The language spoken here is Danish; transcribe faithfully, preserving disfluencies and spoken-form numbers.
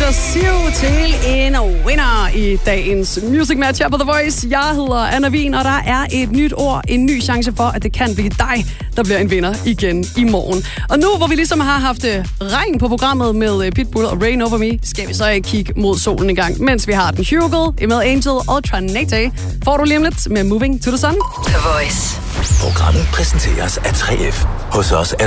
Siv til en winner i dagens Music Match her på The Voice. Jeg hedder Anna Wien, og der er et nyt ord, en ny chance for, at det kan blive dig, der bliver en vinder igen i morgen. Og nu, hvor vi ligesom har haft regn på programmet med Pitbull og Rain Over Me, skal vi så kigge mod solen en gang, mens vi har den Hugo, Emil Angel og Tranate. Får du lige om lidt med Moving to the Sun. The Voice. Programmet præsenteres af tre F. Hos os er